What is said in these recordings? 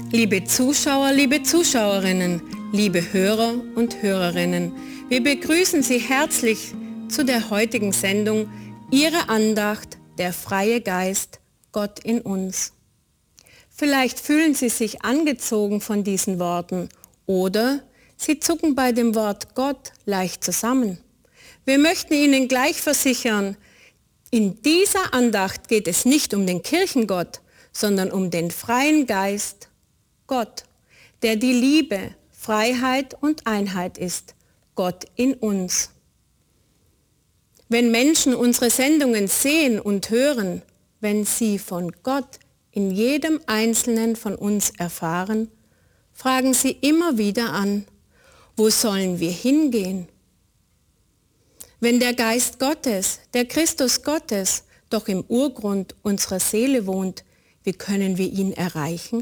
Liebe Zuschauer, liebe Zuschauerinnen, liebe Hörer und Hörerinnen, wir begrüßen Sie herzlich zu der heutigen Sendung Ihre Andacht, der freie Geist, Gott in uns. Vielleicht fühlen Sie sich angezogen von diesen Worten oder Sie zucken bei dem Wort Gott leicht zusammen. Wir möchten Ihnen gleich versichern, in dieser Andacht geht es nicht um den Kirchengott, sondern um den freien Geist, Gott, der die Liebe, Freiheit und Einheit ist, Gott in uns. Wenn Menschen unsere Sendungen sehen und hören, wenn sie von Gott in jedem Einzelnen von uns erfahren, fragen sie immer wieder an, wo sollen wir hingehen? Wenn der Geist Gottes, der Christus Gottes, doch im Urgrund unserer Seele wohnt, wie können wir ihn erreichen?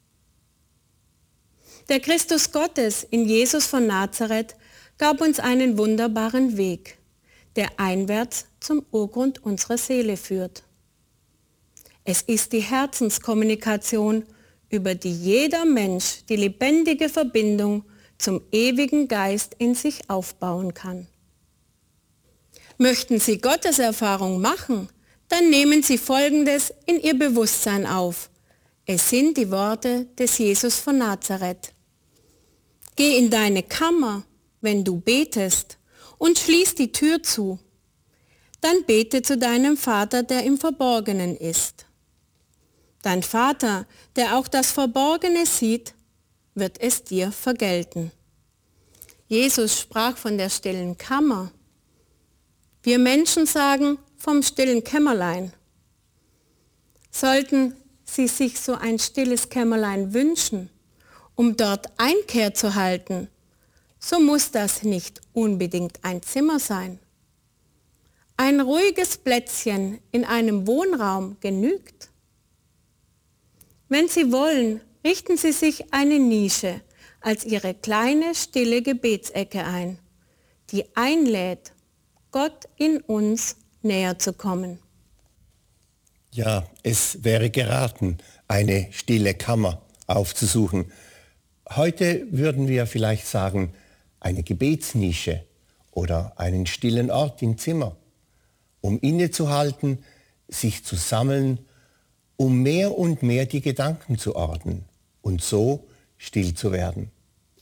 Der Christus Gottes in Jesus von Nazareth gab uns einen wunderbaren Weg, der einwärts zum Urgrund unserer Seele führt. Es ist die Herzenskommunikation, über die jeder Mensch die lebendige Verbindung zum ewigen Geist in sich aufbauen kann. Möchten Sie Gotteserfahrung machen, dann nehmen Sie Folgendes in Ihr Bewusstsein auf. Es sind die Worte des Jesus von Nazareth. Geh in deine Kammer, wenn du betest, und schließ die Tür zu. Dann bete zu deinem Vater, der im Verborgenen ist. Dein Vater, der auch das Verborgene sieht, wird es dir vergelten. Jesus sprach von der stillen Kammer. Wir Menschen sagen vom stillen Kämmerlein. Sollten Sie sich so ein stilles Kämmerlein wünschen, um dort Einkehr zu halten, so muss das nicht unbedingt ein Zimmer sein. Ein ruhiges Plätzchen in einem Wohnraum genügt. Wenn Sie wollen, richten Sie sich eine Nische als Ihre kleine, stille Gebetsecke ein, die einlädt, Gott in uns näher zu kommen. Ja, es wäre geraten, eine stille Kammer aufzusuchen. Heute würden wir vielleicht sagen, eine Gebetsnische oder einen stillen Ort im Zimmer, um innezuhalten, sich zu sammeln, um mehr und mehr die Gedanken zu ordnen und so still zu werden.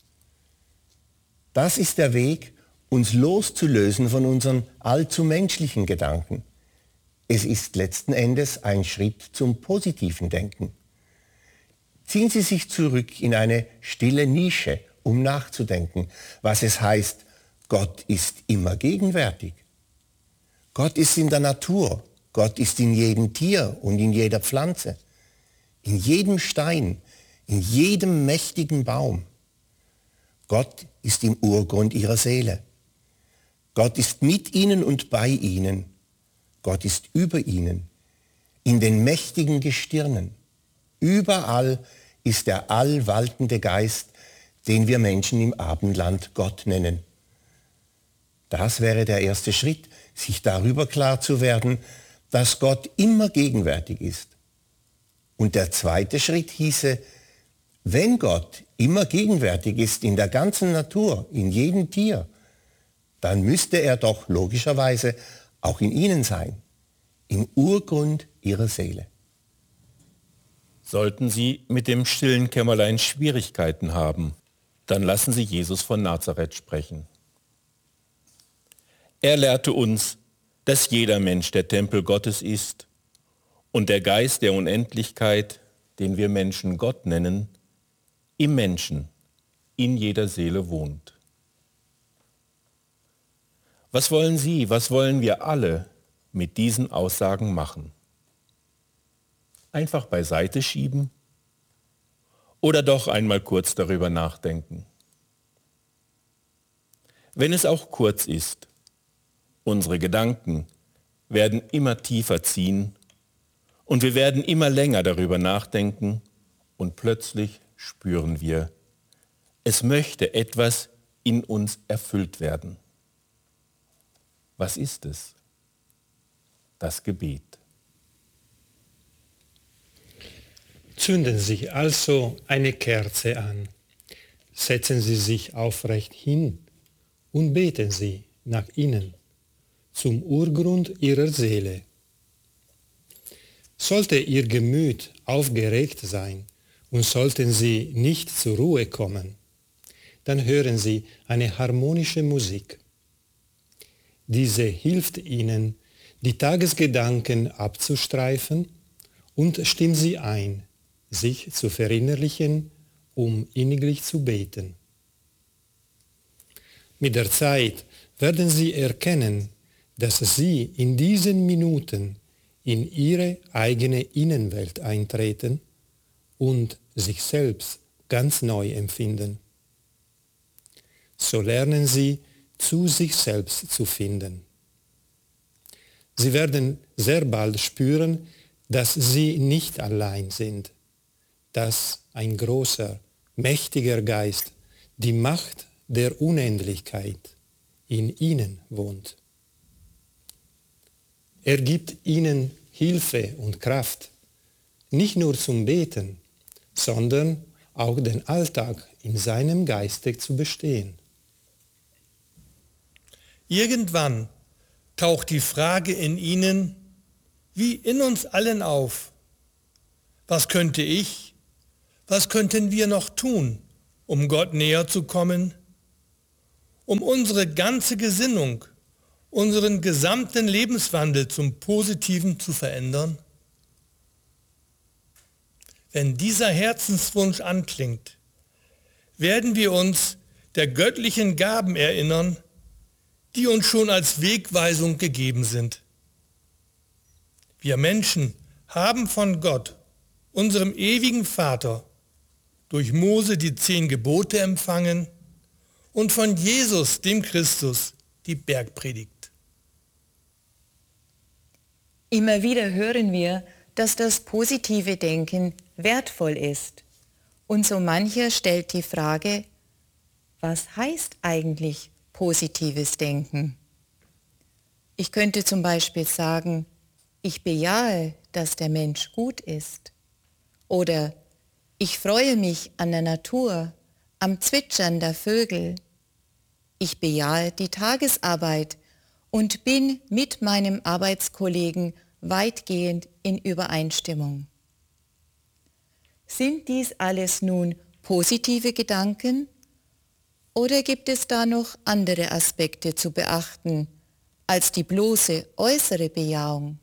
Das ist der Weg, uns loszulösen von unseren allzu menschlichen Gedanken. Es ist letzten Endes ein Schritt zum positiven Denken. Ziehen Sie sich zurück in eine stille Nische, um nachzudenken, was es heißt, Gott ist immer gegenwärtig. Gott ist in der Natur, Gott ist in jedem Tier und in jeder Pflanze, in jedem Stein, in jedem mächtigen Baum. Gott ist im Urgrund Ihrer Seele. Gott ist mit Ihnen und bei Ihnen. Gott ist über Ihnen, in den mächtigen Gestirnen. Überall ist der allwaltende Geist, den wir Menschen im Abendland Gott nennen. Das wäre der erste Schritt, sich darüber klar zu werden, dass Gott immer gegenwärtig ist. Und der zweite Schritt hieße, wenn Gott immer gegenwärtig ist in der ganzen Natur, in jedem Tier, dann müsste er doch logischerweise auch in Ihnen sein, im Urgrund Ihrer Seele. Sollten Sie mit dem stillen Kämmerlein Schwierigkeiten haben, dann lassen Sie Jesus von Nazareth sprechen. Er lehrte uns, dass jeder Mensch der Tempel Gottes ist und der Geist der Unendlichkeit, den wir Menschen Gott nennen, im Menschen, in jeder Seele wohnt. Was wollen Sie, was wollen wir alle mit diesen Aussagen machen? Einfach beiseite schieben oder doch einmal kurz darüber nachdenken? Wenn es auch kurz ist, unsere Gedanken werden immer tiefer ziehen und wir werden immer länger darüber nachdenken und plötzlich spüren wir, es möchte etwas in uns erfüllt werden. Was ist es? Das Gebet. Zünden Sie also eine Kerze an. Setzen Sie sich aufrecht hin und beten Sie nach innen, zum Urgrund Ihrer Seele. Sollte Ihr Gemüt aufgeregt sein und sollten Sie nicht zur Ruhe kommen, dann hören Sie eine harmonische Musik. Diese hilft Ihnen, die Tagesgedanken abzustreifen und stimmt Sie ein, sich zu verinnerlichen, um inniglich zu beten. Mit der Zeit werden Sie erkennen, dass Sie in diesen Minuten in Ihre eigene Innenwelt eintreten und sich selbst ganz neu empfinden. So lernen Sie, zu sich selbst zu finden. Sie werden sehr bald spüren, dass Sie nicht allein sind, dass ein großer, mächtiger Geist, die Macht der Unendlichkeit, in Ihnen wohnt. Er gibt Ihnen Hilfe und Kraft, nicht nur zum Beten, sondern auch den Alltag in seinem Geiste zu bestehen. Irgendwann taucht die Frage in Ihnen, wie in uns allen auf: Was könnte ich, was könnten wir noch tun, um Gott näher zu kommen, um unsere ganze Gesinnung, unseren gesamten Lebenswandel zum Positiven zu verändern? Wenn dieser Herzenswunsch anklingt, werden wir uns der göttlichen Gaben erinnern, die uns schon als Wegweisung gegeben sind. Wir Menschen haben von Gott, unserem ewigen Vater, durch Mose die 10 Gebote empfangen und von Jesus, dem Christus, die Bergpredigt. Immer wieder hören wir, dass das positive Denken wertvoll ist. Und so mancher stellt die Frage, was heißt eigentlich positives Denken? Ich könnte zum Beispiel sagen, ich bejahe, dass der Mensch gut ist. Oder ich freue mich an der Natur, am Zwitschern der Vögel. Ich bejahe die Tagesarbeit und bin mit meinem Arbeitskollegen weitgehend in Übereinstimmung. Sind dies alles nun positive Gedanken? Oder gibt es da noch andere Aspekte zu beachten als die bloße äußere Bejahung?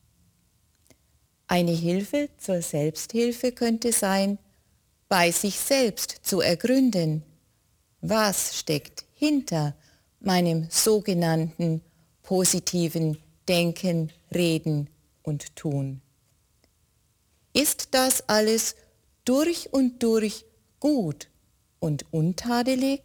Eine Hilfe zur Selbsthilfe könnte sein, bei sich selbst zu ergründen, was steckt hinter meinem sogenannten positiven Denken, Reden und Tun. Ist das alles durch und durch gut und untadelig?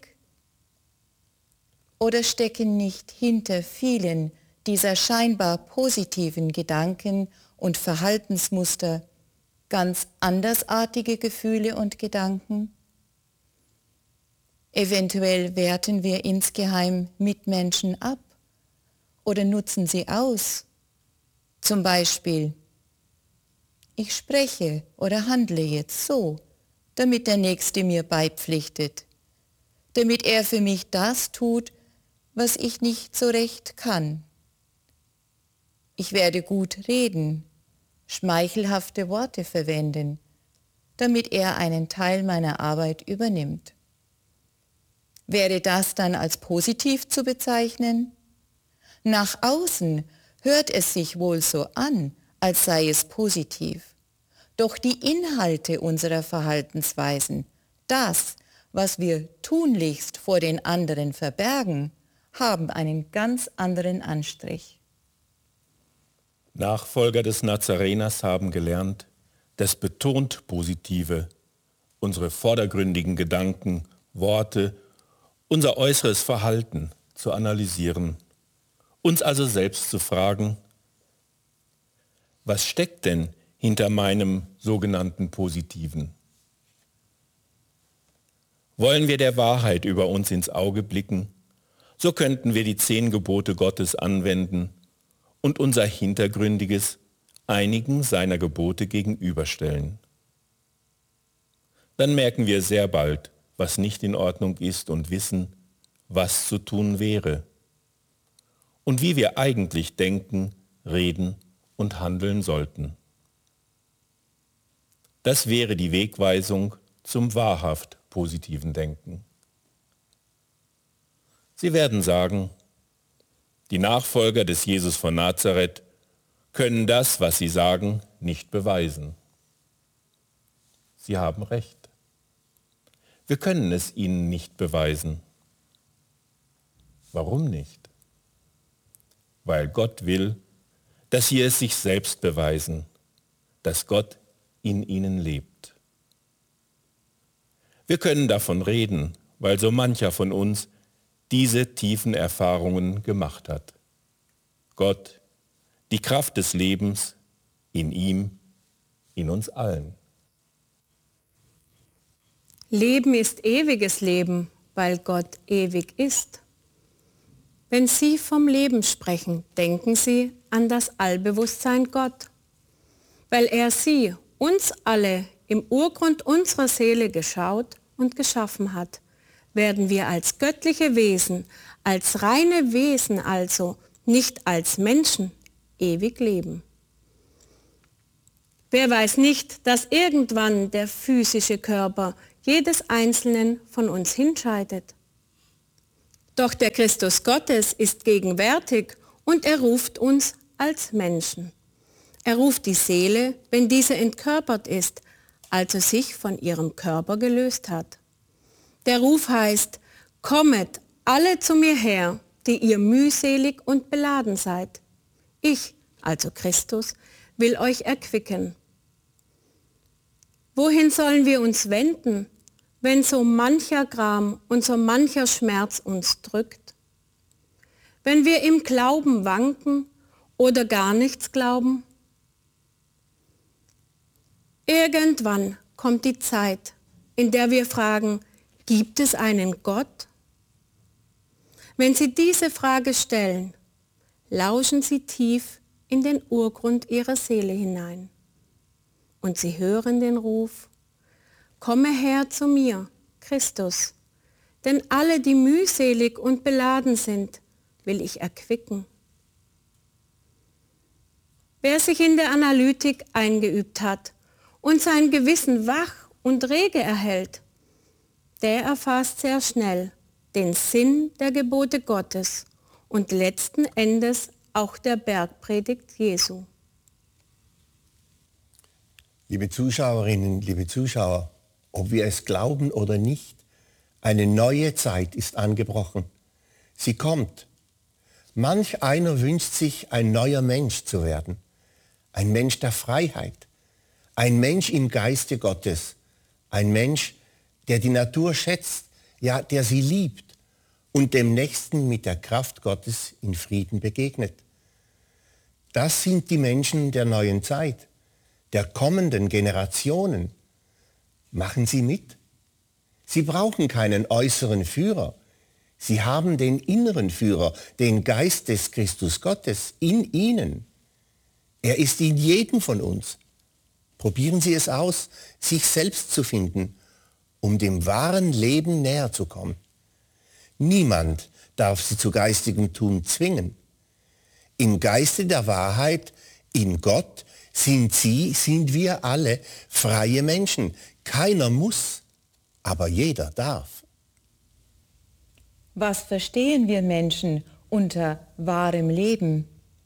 Oder stecken nicht hinter vielen dieser scheinbar positiven Gedanken und Verhaltensmuster ganz andersartige Gefühle und Gedanken? Eventuell werten wir insgeheim Mitmenschen ab oder nutzen sie aus. Zum Beispiel, ich spreche oder handle jetzt so, damit der Nächste mir beipflichtet, damit er für mich das tut, was ich nicht so recht kann. Ich werde gut reden, schmeichelhafte Worte verwenden, damit er einen Teil meiner Arbeit übernimmt. Wäre das dann als positiv zu bezeichnen? Nach außen hört es sich wohl so an, als sei es positiv. Doch die Inhalte unserer Verhaltensweisen, das, was wir tunlichst vor den anderen verbergen, haben einen ganz anderen Anstrich. Nachfolger des Nazareners haben gelernt, das betont Positive, unsere vordergründigen Gedanken, Worte, unser äußeres Verhalten zu analysieren, uns also selbst zu fragen, was steckt denn hinter meinem sogenannten Positiven? Wollen wir der Wahrheit über uns ins Auge blicken, so könnten wir die 10 Gebote Gottes anwenden und unser Hintergründiges einigen seiner Gebote gegenüberstellen. dann merken wir sehr bald, was nicht in Ordnung ist und wissen, was zu tun wäre und wie wir eigentlich denken, reden und handeln sollten. Das wäre die Wegweisung zum wahrhaft positiven Denken. Sie werden sagen, die Nachfolger des Jesus von Nazareth können das, was sie sagen, nicht beweisen. Sie haben recht. Wir können es ihnen nicht beweisen. Warum nicht? Weil Gott will, dass sie es sich selbst beweisen, dass Gott in ihnen lebt. Wir können davon reden, weil so mancher von uns diese tiefen Erfahrungen gemacht hat. Gott, die Kraft des Lebens, in ihm, in uns allen. Leben ist ewiges Leben, weil Gott ewig ist. Wenn Sie vom Leben sprechen, denken Sie an das Allbewusstsein Gott, weil er Sie, uns alle, im Urgrund unserer Seele geschaut und geschaffen hat, werden wir als göttliche Wesen, als reine Wesen also, nicht als Menschen, ewig leben. Wer weiß nicht, dass irgendwann der physische Körper jedes Einzelnen von uns hinscheidet? Doch der Christus Gottes ist gegenwärtig und er ruft uns als Menschen. Er ruft die Seele, wenn diese entkörpert ist, also sich von ihrem Körper gelöst hat. Der Ruf heißt, kommet alle zu mir her, die ihr mühselig und beladen seid. Ich, also Christus, will euch erquicken. Wohin sollen wir uns wenden, wenn so mancher Gram und so mancher Schmerz uns drückt? Wenn wir im Glauben wanken oder gar nichts glauben? Irgendwann kommt die Zeit, in der wir fragen, gibt es einen Gott? Wenn Sie diese Frage stellen, lauschen Sie tief in den Urgrund Ihrer Seele hinein. Und Sie hören den Ruf, komme her zu mir, Christus, denn alle, die mühselig und beladen sind, will ich erquicken. Wer sich in der Analytik eingeübt hat und sein Gewissen wach und rege erhält, der erfasst sehr schnell den Sinn der Gebote Gottes und letzten Endes auch der Bergpredigt Jesu. Liebe Zuschauerinnen, liebe Zuschauer, ob wir es glauben oder nicht, eine neue Zeit ist angebrochen. Sie kommt. Manch einer wünscht sich, ein neuer Mensch zu werden. Ein Mensch der Freiheit. Ein Mensch im Geiste Gottes. Ein Mensch, der die Natur schätzt, ja, der sie liebt und dem Nächsten mit der Kraft Gottes in Frieden begegnet. Das sind die Menschen der neuen Zeit, der kommenden Generationen. Machen Sie mit. Sie brauchen keinen äußeren Führer. Sie haben den inneren Führer, den Geist des Christus Gottes in Ihnen. Er ist in jedem von uns. Probieren Sie es aus, sich selbst zu finden, um dem wahren Leben näher zu kommen. Niemand darf Sie zu geistigem Tun zwingen. Im Geiste der Wahrheit, in Gott, sind wir alle freie Menschen. Keiner muss, aber jeder darf. Was verstehen wir Menschen unter wahrem Leben?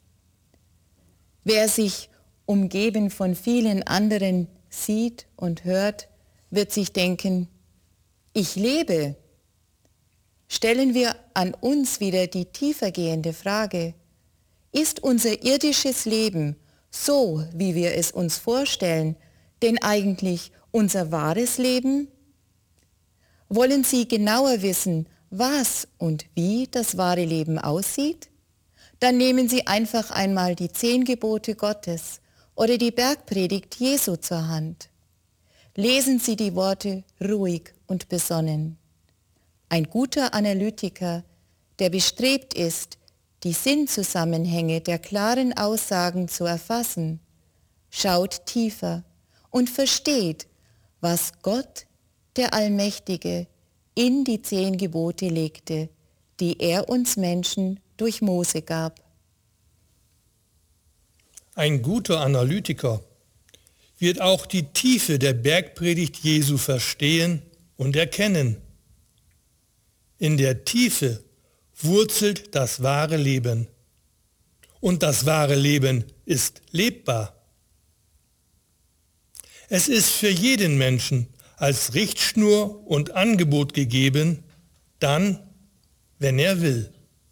Wer sich umgeben von vielen anderen sieht und hört, wird sich denken, ich lebe. Stellen wir an uns wieder die tiefergehende Frage, ist unser irdisches Leben so, wie wir es uns vorstellen, denn eigentlich unser wahres Leben? Wollen Sie genauer wissen, was und wie das wahre Leben aussieht? Dann nehmen Sie einfach einmal die 10 Gebote Gottes oder die Bergpredigt Jesu zur Hand. Lesen Sie die Worte ruhig und besonnen. Ein guter Analytiker, der bestrebt ist, die Sinnzusammenhänge der klaren Aussagen zu erfassen, schaut tiefer und versteht, was Gott der Allmächtige in die 10 Gebote legte, die er uns Menschen durch Mose gab. Ein guter Analytiker wird auch die Tiefe der Bergpredigt Jesu verstehen und erkennen. In der Tiefe wurzelt das wahre Leben. Und das wahre Leben ist lebbar. Es ist für jeden Menschen als Richtschnur und Angebot gegeben, dann, wenn er will.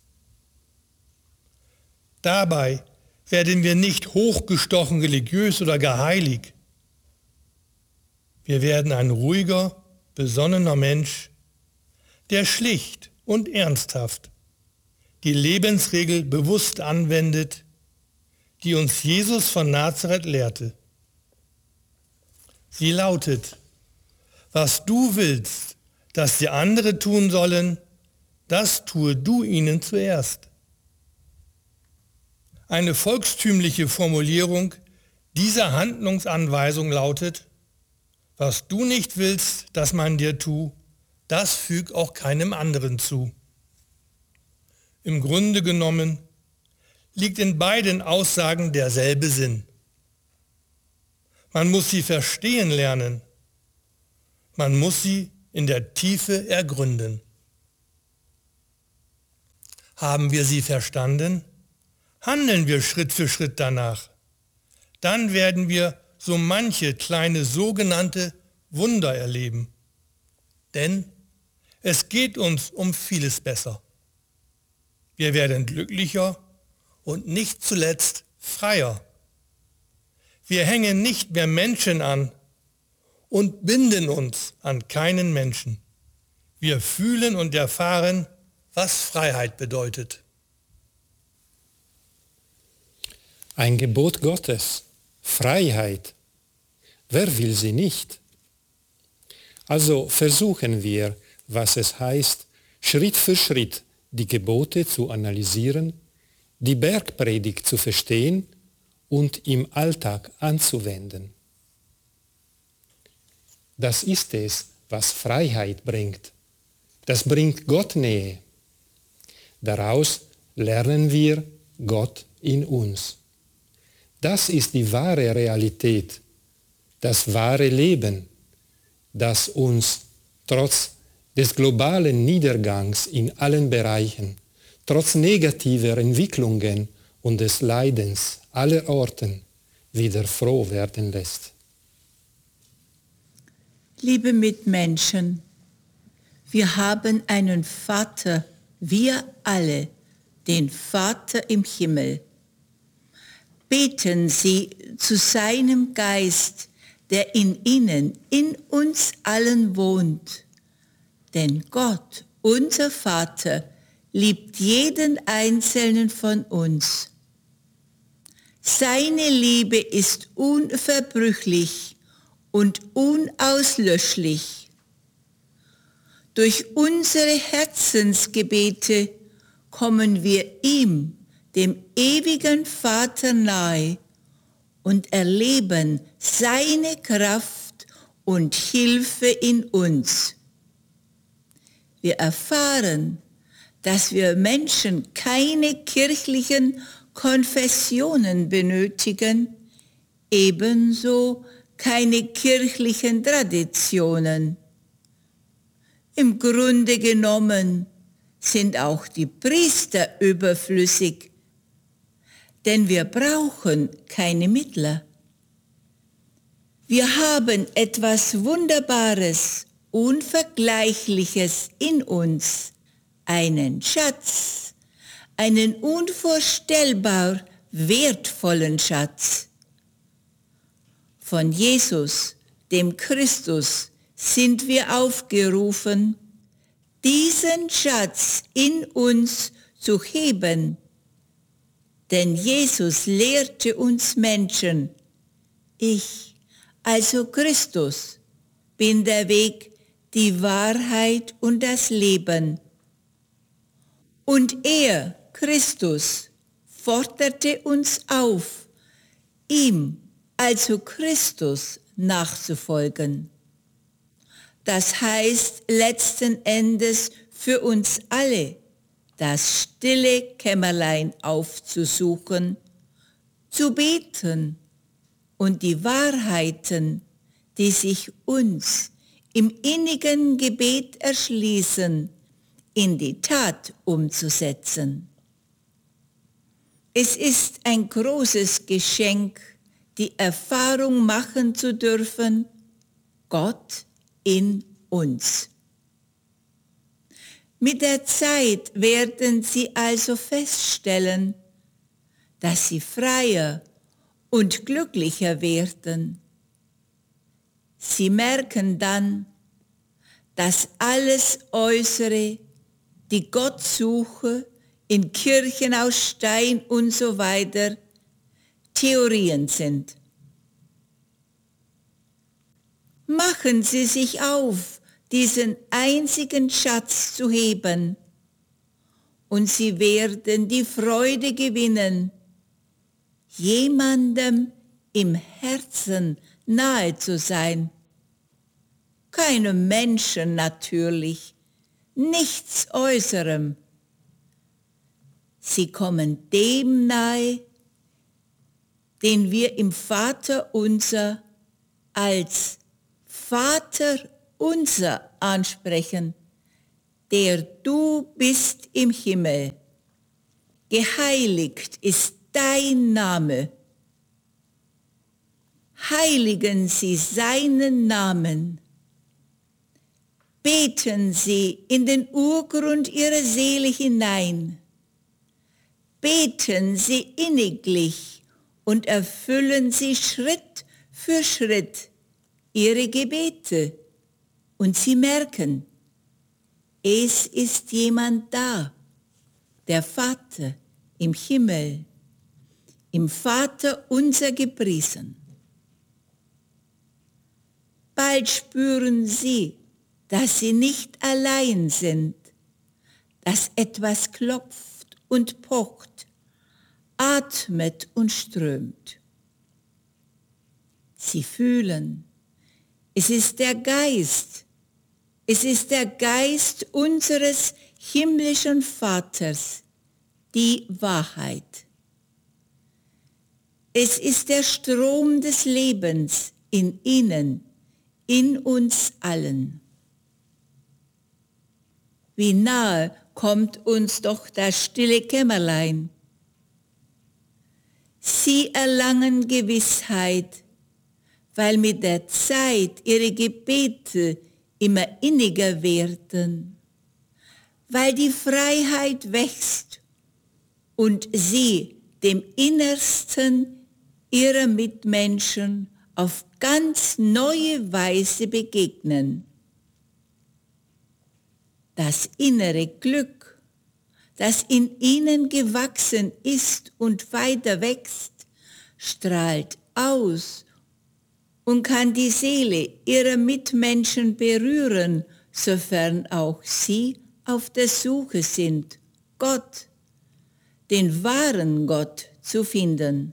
Dabei werden wir nicht hochgestochen religiös oder gar heilig. Wir werden ein ruhiger, besonnener Mensch, der schlicht und ernsthaft die Lebensregel bewusst anwendet, die uns Jesus von Nazareth lehrte. Sie lautet: Was du willst, dass die anderen tun sollen, das tue du ihnen zuerst. Eine volkstümliche Formulierung dieser Handlungsanweisung lautet: Was du nicht willst, dass man dir tue, das füg auch keinem anderen zu. Im Grunde genommen liegt in beiden Aussagen derselbe Sinn. Man muss sie verstehen lernen. Man muss sie in der Tiefe ergründen. Haben wir sie verstanden? Handeln wir Schritt für Schritt danach. Dann werden wir so manche kleine sogenannte Wunder erleben. Denn es geht uns um vieles besser. Wir werden glücklicher und nicht zuletzt freier. Wir hängen nicht mehr Menschen an und binden uns an keinen Menschen. Wir fühlen und erfahren, was Freiheit bedeutet. Ein Gebot Gottes, Freiheit. Wer will sie nicht? Also versuchen wir, was es heißt, Schritt für Schritt die Gebote zu analysieren, die Bergpredigt zu verstehen und im Alltag anzuwenden. Das ist es, was Freiheit bringt. Das bringt Gott Nähe. Daraus lernen wir Gott in uns. Das ist die wahre Realität, das wahre Leben, das uns trotz des globalen Niedergangs in allen Bereichen, trotz negativer Entwicklungen und des Leidens aller Orten wieder froh werden lässt. Liebe Mitmenschen, wir haben einen Vater, wir alle, den Vater im Himmel. Beten Sie zu seinem Geist, der in Ihnen, in uns allen wohnt. Denn Gott, unser Vater, liebt jeden Einzelnen von uns. Seine Liebe ist unverbrüchlich und unauslöschlich. Durch unsere Herzensgebete kommen wir ihm, dem ewigen Vater, nahe und erleben seine Kraft und Hilfe in uns. Wir erfahren, dass wir Menschen keine kirchlichen Konfessionen benötigen, ebenso keine kirchlichen Traditionen. Im Grunde genommen sind auch die Priester überflüssig, denn wir brauchen keine Mittler. Wir haben etwas Wunderbares, Unvergleichliches in uns, einen Schatz, einen unvorstellbar wertvollen Schatz. Von Jesus, dem Christus, sind wir aufgerufen, diesen Schatz in uns zu heben. Denn Jesus lehrte uns Menschen, ich, also Christus, bin der Weg, die Wahrheit und das Leben. Und er, Christus, forderte uns auf, ihm, also Christus, nachzufolgen. Das heißt letzten Endes für uns alle, das stille Kämmerlein aufzusuchen, zu beten und die Wahrheiten, die sich uns im innigen Gebet erschließen, in die Tat umzusetzen. Es ist ein großes Geschenk, die Erfahrung machen zu dürfen, Gott in uns. Mit der Zeit werden Sie also feststellen, dass Sie freier und glücklicher werden. Sie merken dann, dass alles Äußere, die Gottsuche in Kirchen aus Stein und so weiter, Theorien sind. Machen Sie sich auf, diesen einzigen Schatz zu heben, und Sie werden die Freude gewinnen, jemandem im Herzen nahe zu sein. Keinem Menschen natürlich, nichts Äußerem. Sie kommen dem nahe, den wir im Vaterunser als Vater unser ansprechen, der du bist im Himmel. Geheiligt ist dein Name. Heiligen Sie seinen Namen. Beten Sie in den Urgrund Ihrer Seele hinein. Beten Sie inniglich und erfüllen Sie Schritt für Schritt Ihre Gebete. Und Sie merken, es ist jemand da, der Vater im Himmel, im Vater unser gepriesen. Bald spüren Sie, dass Sie nicht allein sind, dass etwas klopft und pocht, atmet und strömt. Sie fühlen, es ist der Geist unseres himmlischen Vaters, die Wahrheit. Es ist der Strom des Lebens in Ihnen, in uns allen. Wie nahe kommt uns doch das stille Kämmerlein. Sie erlangen Gewissheit, weil mit der Zeit ihre Gebete immer inniger werden, weil die Freiheit wächst und sie dem Innersten ihrer Mitmenschen auf ganz neue Weise begegnen. Das innere Glück, das in ihnen gewachsen ist und weiter wächst, strahlt aus und kann die Seele ihrer Mitmenschen berühren, sofern auch sie auf der Suche sind, Gott, den wahren Gott zu finden.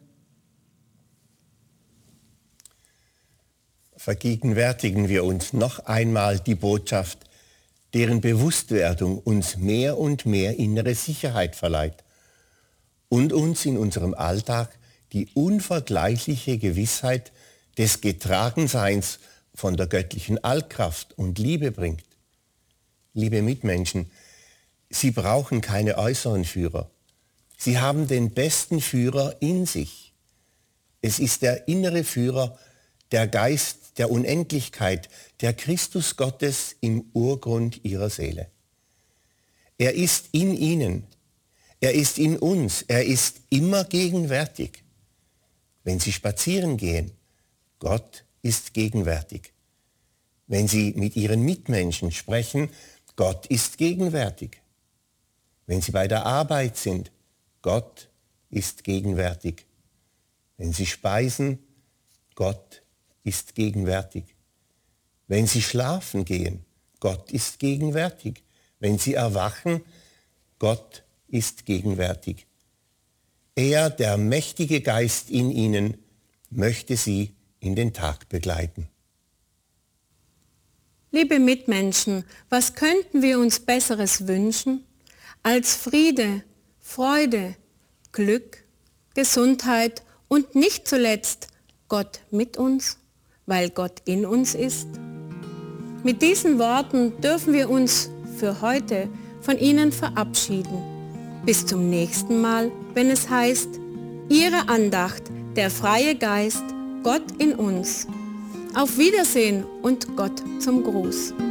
Vergegenwärtigen wir uns noch einmal die Botschaft, deren Bewusstwerdung uns mehr und mehr innere Sicherheit verleiht und uns in unserem Alltag die unvergleichliche Gewissheit des Getragenseins von der göttlichen Allkraft und Liebe bringt. Liebe Mitmenschen, Sie brauchen keine äußeren Führer. Sie haben den besten Führer in sich. Es ist der innere Führer, der Geist der Unendlichkeit, der Christus Gottes im Urgrund Ihrer Seele. Er ist in Ihnen, er ist in uns, er ist immer gegenwärtig. Wenn Sie spazieren gehen, Gott ist gegenwärtig. Wenn Sie mit Ihren Mitmenschen sprechen, Gott ist gegenwärtig. Wenn Sie bei der Arbeit sind, Gott ist gegenwärtig. Wenn Sie speisen, Gott ist gegenwärtig. Wenn Sie schlafen gehen, Gott ist gegenwärtig. Wenn Sie erwachen, Gott ist gegenwärtig. Er, der mächtige Geist in Ihnen, möchte Sie in den Tag begleiten. Liebe Mitmenschen, was könnten wir uns Besseres wünschen als Friede, Freude, Glück, Gesundheit und nicht zuletzt Gott mit uns, weil Gott in uns ist? Mit diesen Worten dürfen wir uns für heute von Ihnen verabschieden. Bis zum nächsten Mal, wenn es heißt, Ihre Andacht, der freie Geist, Gott in uns. Auf Wiedersehen und Gott zum Gruß.